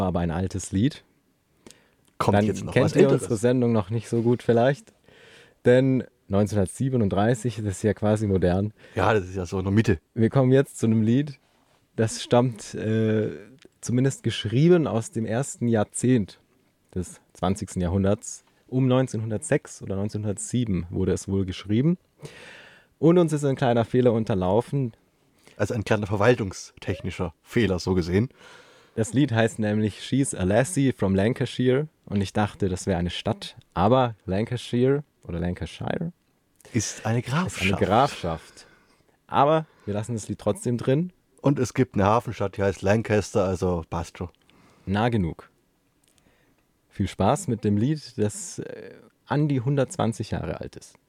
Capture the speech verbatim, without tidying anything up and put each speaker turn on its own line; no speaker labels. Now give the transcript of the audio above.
war aber ein altes Lied.
Kommt
Dann
jetzt noch
kennt
was
ihr
Älteres.
unsere Sendung noch nicht so gut vielleicht. Denn neunzehnhundertsiebenunddreißig, das ist ja quasi modern.
Ja, das ist ja so in der Mitte.
Wir kommen jetzt zu einem Lied, das stammt äh, zumindest geschrieben aus dem ersten Jahrzehnt des zwanzigsten Jahrhunderts. Um neunzehnhundertsechs oder neunzehnhundertsieben wurde es wohl geschrieben. Und uns ist ein kleiner Fehler unterlaufen.
Also ein kleiner verwaltungstechnischer Fehler, so gesehen.
Das Lied heißt nämlich She's a Lassie from Lancashire. Und ich dachte, das wäre eine Stadt. Aber Lancashire oder Lancashire
Ist eine
ist
Grafschaft.
eine Grafschaft. Aber wir lassen das Lied trotzdem drin.
Und es gibt eine Hafenstadt, die heißt Lancaster, also passt schon.
Nah genug. Viel Spaß mit dem Lied, das äh, an die hundertzwanzig Jahre alt ist.